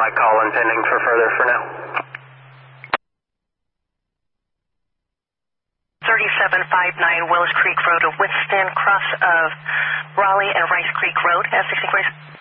call and pending for further for now. 3759 Willis Creek Road, Winston, cross of Raleigh and Rice Creek Road, 6 inquiries.